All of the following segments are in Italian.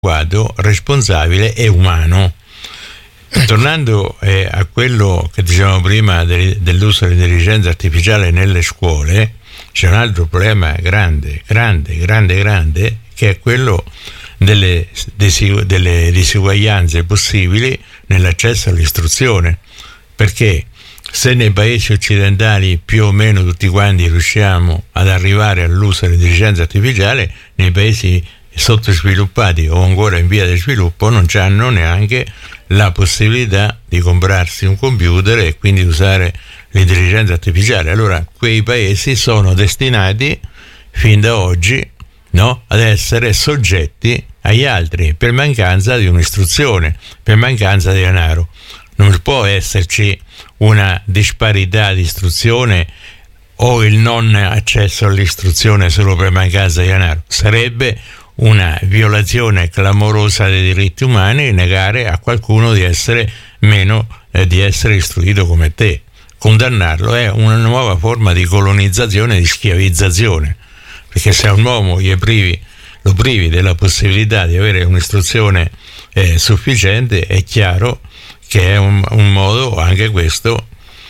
adeguato, responsabile e umano. Tornando a quello che dicevamo prima dell'uso dell'intelligenza artificiale nelle scuole, c'è un altro problema grande, che è quello delle disuguaglianze possibili nell'accesso all'istruzione, perché se nei paesi occidentali più o meno tutti quanti riusciamo ad arrivare all'uso dell'intelligenza artificiale, nei paesi sottosviluppati o ancora in via di sviluppo non hanno neanche la possibilità di comprarsi un computer e quindi usare l'intelligenza artificiale. Allora quei paesi sono destinati fin da oggi, no, ad essere soggetti agli altri per mancanza di un'istruzione, per mancanza di denaro. Non può esserci una disparità di istruzione o il non accesso all'istruzione solo per mancanza di denaro. Sarebbe una violazione clamorosa dei diritti umani negare a qualcuno di essere meno di essere istruito come te. Condannarlo è una nuova forma di colonizzazione e di schiavizzazione, perché se a un uomo lo privi della possibilità di avere un'istruzione sufficiente, è chiaro che è un modo anche questo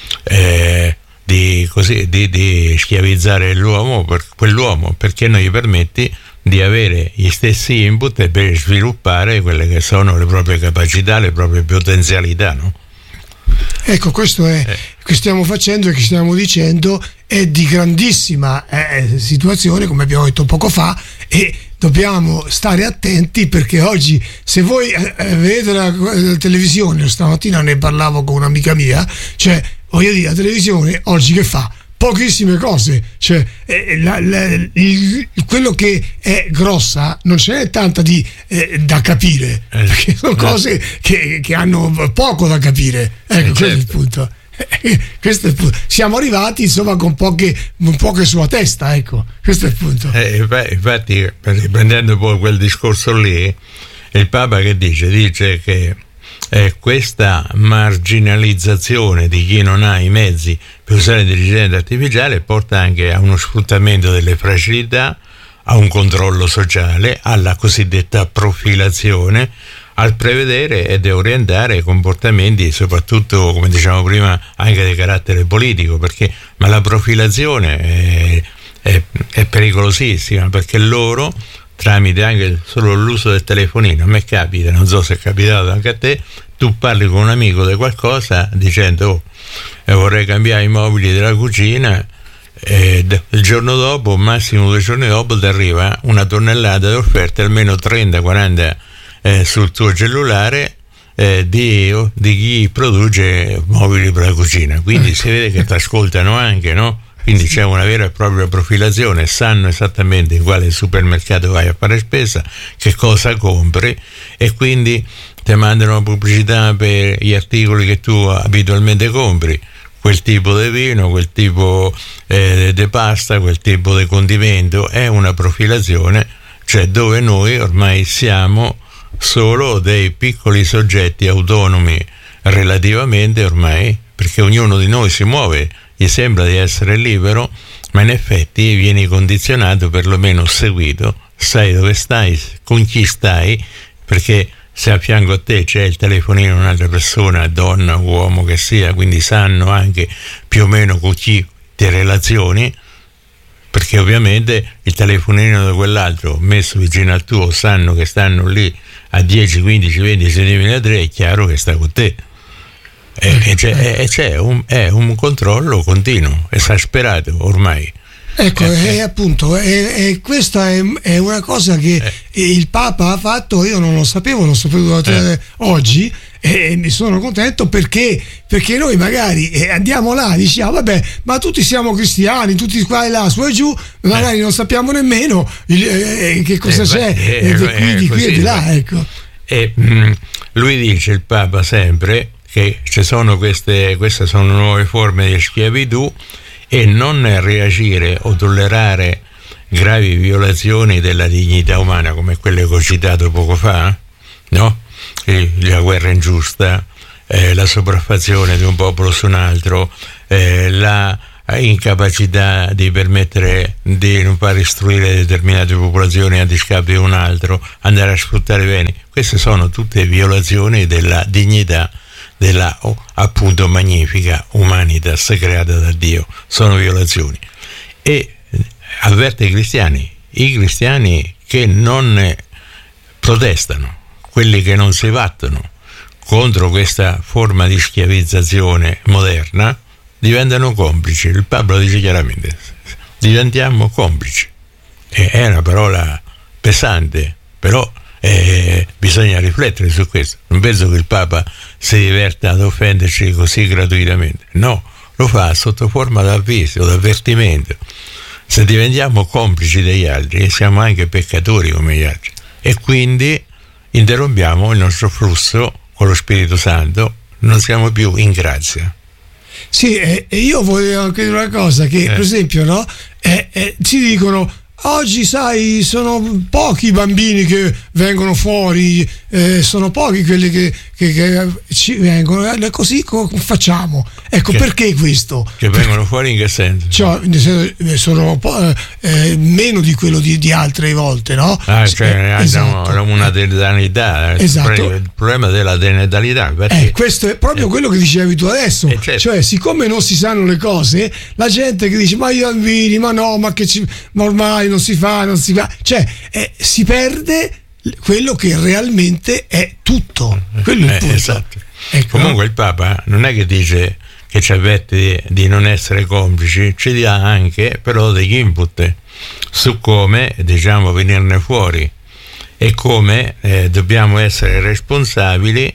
di schiavizzare l'uomo, quell'uomo, perché non gli permetti di avere gli stessi input per sviluppare quelle che sono le proprie capacità, le proprie potenzialità, no? Ecco, questo è che stiamo facendo e che stiamo dicendo è di grandissima situazione, come abbiamo detto poco fa, e dobbiamo stare attenti, perché oggi, se voi vedete la televisione, stamattina ne parlavo con un'amica mia, cioè voglio dire, la televisione oggi che fa? Pochissime cose, cioè quello che è grossa non ce n'è tanta da capire, perché sono cose che hanno poco da capire. Ecco, questo è il punto. Questo è il punto. Siamo arrivati insomma con poche sulla testa, ecco, questo è il punto. Infatti, riprendendo poi quel discorso lì, il Papa che dice che questa marginalizzazione di chi non ha i mezzi per usare l'intelligenza artificiale porta anche a uno sfruttamento delle fragilità, a un controllo sociale, alla cosiddetta profilazione, al prevedere ed orientare comportamenti, soprattutto, come dicevamo prima, anche di carattere politico, perché la profilazione è pericolosissima, perché loro, tramite anche solo l'uso del telefonino, a me capita, non so se è capitato anche a te, tu parli con un amico di qualcosa dicendo vorrei cambiare i mobili della cucina, il giorno dopo, massimo 2 giorni dopo, ti arriva una tonnellata di offerte, almeno 30-40 sul tuo cellulare di chi produce mobili per la cucina, quindi si vede che ti ascoltano anche, no? Quindi c'è una vera e propria profilazione, sanno esattamente in quale supermercato vai a fare spesa, che cosa compri, e quindi ti mandano pubblicità per gli articoli che tu abitualmente compri, quel tipo di vino, quel tipo di pasta, quel tipo di condimento. È una profilazione, cioè dove noi ormai siamo solo dei piccoli soggetti autonomi relativamente ormai, perché ognuno di noi si muove, gli sembra di essere libero, ma in effetti vieni condizionato, perlomeno seguito, sai dove stai, con chi stai, perché se a fianco a te c'è il telefonino di un'altra persona, donna o uomo che sia, quindi sanno anche più o meno con chi ti relazioni, perché ovviamente il telefonino di quell'altro messo vicino al tuo, sanno che stanno lì a 10, 15, 20 cm, è chiaro che sta con te. C'è un controllo continuo, esasperato ormai. Ecco, appunto, questa è una cosa che il Papa ha fatto, io non lo sapevo, l'ho saputo oggi, e mi sono contento perché noi magari andiamo là, diciamo vabbè, ma tutti siamo cristiani, tutti qua e là, su e giù, magari non sappiamo nemmeno che cosa c'è di qui e di là, ecco. Lui dice, il Papa, sempre che ci sono queste sono nuove forme di schiavitù, e non reagire o tollerare gravi violazioni della dignità umana come quelle che ho citato poco fa, no? La guerra ingiusta, la sopraffazione di un popolo su un altro, la incapacità di permettere di non far istruire determinate popolazioni a discapito di un altro, andare a sfruttare beni. Queste sono tutte violazioni della dignità della appunto magnifica humanitas creata da Dio. Sono violazioni. E avverte i cristiani che non protestano, quelli che non si battono contro questa forma di schiavizzazione moderna, diventano complici. Il Papa lo dice chiaramente: diventiamo complici. È una parola pesante, però bisogna riflettere su questo. Non penso che il Papa si diverta ad offenderci così gratuitamente, no, lo fa sotto forma d'avviso, d'avvertimento. Se diventiamo complici degli altri, siamo anche peccatori come gli altri, e quindi interrompiamo il nostro flusso con lo Spirito Santo, non siamo più in grazia. Sì, e io volevo anche dire una cosa, che per esempio, no, ci dicono: oggi, sai, sono pochi i bambini che vengono fuori, sono pochi quelli che ci vengono, così facciamo. Ecco, perché questo? Che vengono fuori in che senso? Cioè, sono meno di quello di altre volte, no? Esatto. Una denatalità. Esatto. Il problema della denatalità. Questo è proprio quello che dicevi tu adesso. Certo. Cioè, siccome non si sanno le cose, la gente che dice: ma i bambini, ma no, ma ormai non si fa, cioè si perde quello che realmente è tutto. Quello è il punto. Esatto. Ecco. Comunque il Papa non è che dice che ci avverte di non essere complici, ci dà anche però degli input su come, diciamo, venirne fuori e come dobbiamo essere responsabili,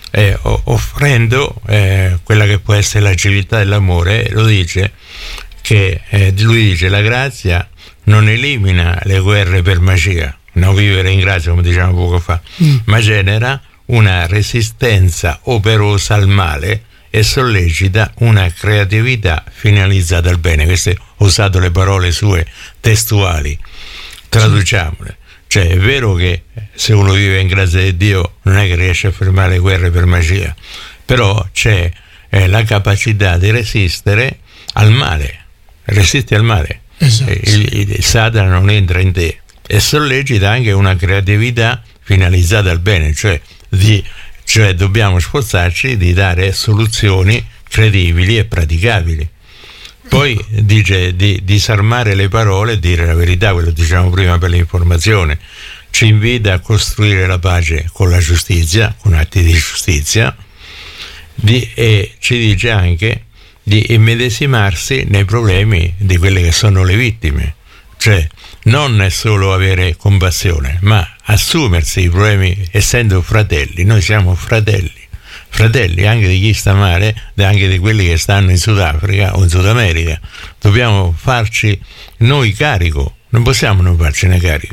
offrendo quella che può essere la civiltà dell'amore. Lo dice che lui dice: la grazia non elimina le guerre per magia, no, vivere in grazia come diciamo poco fa, ma genera una resistenza operosa al male e sollecita una creatività finalizzata al bene. Queste ho usato le parole sue testuali, traduciamole. Cioè, è vero che se uno vive in grazia di Dio non è che riesce a fermare le guerre per magia, però c'è la capacità di resistere al male. Resisti al male. Esatto. Il Satana non entra in te, e sollecita anche una creatività finalizzata al bene, cioè dobbiamo sforzarci di dare soluzioni credibili e praticabili. Poi dice di disarmare le parole e dire la verità, quello diciamo prima per l'informazione. Ci invita a costruire la pace con la giustizia, con atti di giustizia, e ci dice anche di immedesimarsi nei problemi di quelle che sono le vittime, cioè non è solo avere compassione, ma assumersi i problemi, essendo fratelli. Noi siamo fratelli anche di chi sta male, anche di quelli che stanno in Sudafrica o in Sud America. Dobbiamo farci noi carico, non possiamo non farcene carico.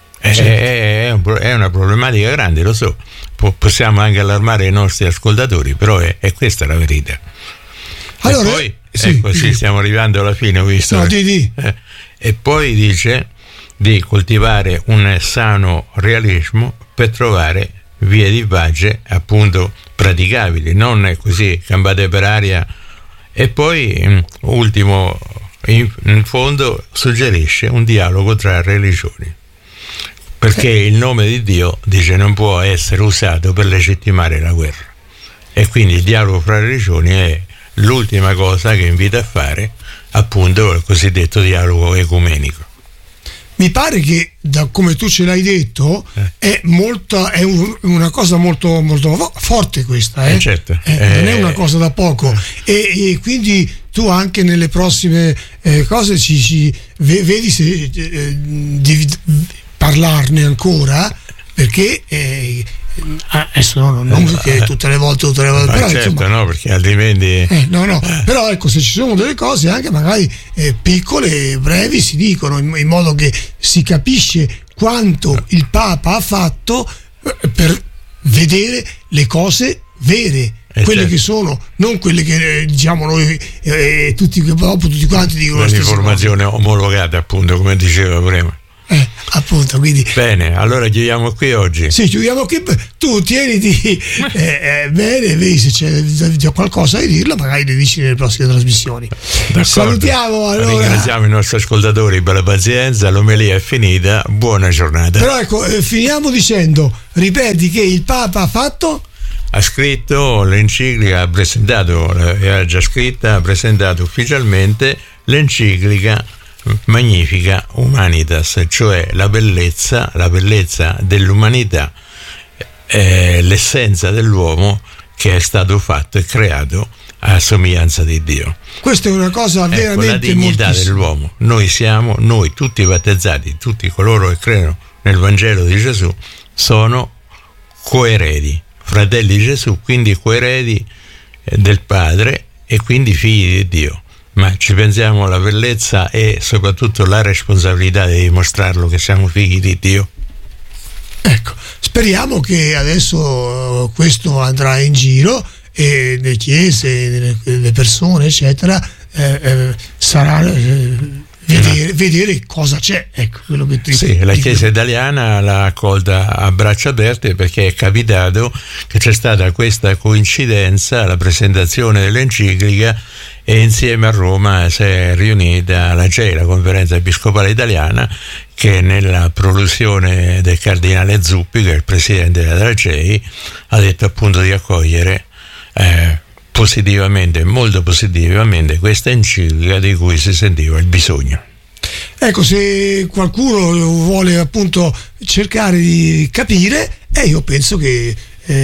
È una problematica grande, lo so, possiamo anche allarmare i nostri ascoltatori, però è questa la verità. Allora, e poi così stiamo arrivando alla fine, ho visto. No, e poi dice di coltivare un sano realismo per trovare vie di pace appunto praticabili, non è così campate per aria. E poi ultimo, in fondo suggerisce un dialogo tra religioni, perché il nome di Dio, dice, non può essere usato per legittimare la guerra, e quindi il dialogo fra religioni è l'ultima cosa che invita a fare, appunto il cosiddetto dialogo ecumenico. Mi pare che, da come tu ce l'hai detto, è una cosa molto, molto forte questa, certo. Non è una cosa da poco, e quindi tu anche nelle prossime cose vedi se devi parlarne ancora, perché adesso non che tutte le volte però, certo, insomma, no, perché altrimenti però ecco, se ci sono delle cose anche magari piccole, brevi, si dicono in modo che si capisce quanto il Papa ha fatto per vedere le cose vere, quelle certo, che sono, non quelle che diciamo noi tutti quanti dicono l'informazione omologata, appunto, come dicevo prima. Appunto, quindi bene, allora chiudiamo qui oggi. Sì, chiudiamo qui. Tu tieniti bene, vedi se c'è qualcosa da dirlo, magari le dici nelle prossime trasmissioni. D'accordo. Salutiamo allora. Ringraziamo i nostri ascoltatori per la pazienza, l'omelia è finita, buona giornata. Però ecco, finiamo dicendo, ripeti che il Papa ha scritto l'enciclica, ha presentato, era già scritta, ha presentato ufficialmente l'enciclica Magnifica Humanitas, cioè la bellezza dell'umanità, l'essenza dell'uomo che è stato fatto e creato a somiglianza di Dio. Questa è una cosa veramente la dignità dell'uomo. Noi tutti i battezzati, tutti coloro che credono nel Vangelo di Gesù, sono coeredi, fratelli di Gesù, quindi coeredi del Padre e quindi figli di Dio. Ma ci pensiamo alla bellezza e soprattutto la responsabilità di dimostrarlo che siamo figli di Dio. Ecco, speriamo che adesso questo andrà in giro e le chiese, le persone, eccetera, sarà vedere cosa c'è. Ecco, quello che sì, la Chiesa italiana l'ha accolta a braccia aperte, perché è capitato che c'è stata questa coincidenza, la presentazione dell'enciclica, e insieme a Roma si è riunita la CEI, la Conferenza Episcopale Italiana, che nella prolusione del cardinale Zuppi, che è il presidente della CEI, ha detto appunto di accogliere positivamente, molto positivamente, questa enciclica di cui si sentiva il bisogno. Ecco, se qualcuno vuole appunto cercare di capire, io penso che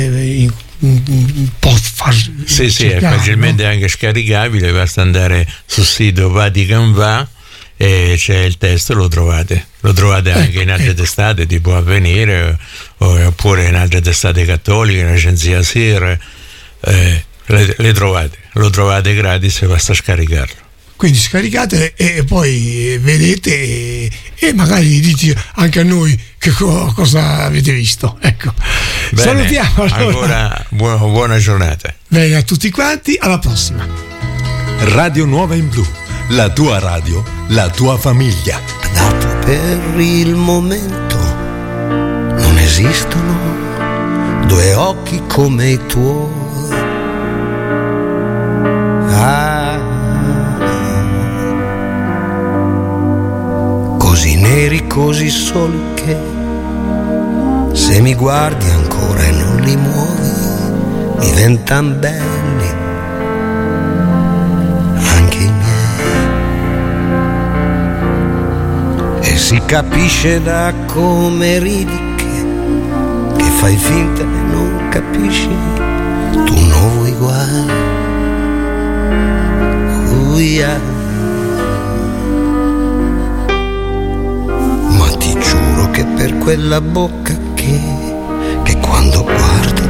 può far sì, è facilmente, no? Anche scaricabile, basta andare sul sito Vatican Va e c'è il testo, lo trovate anche in altre testate tipo Avvenire, oppure in altre testate cattoliche, in Agenzia SIR, lo trovate gratis e basta scaricarlo. Quindi scaricate e poi vedete e magari dite anche a noi che cosa avete visto. Ecco. Bene, salutiamo allora. Buona giornata. Bene, a tutti quanti, alla prossima. Radio Nuova in Blu, la tua radio, la tua famiglia. Dato per il momento non esistono due occhi come i tuoi. Così neri, così soli che se mi guardi ancora e non li muovi diventan belli anche i miei. E si capisce da come ridi che fai finta e non capisci, tu non vuoi guai. Ma ti giuro che per quella bocca che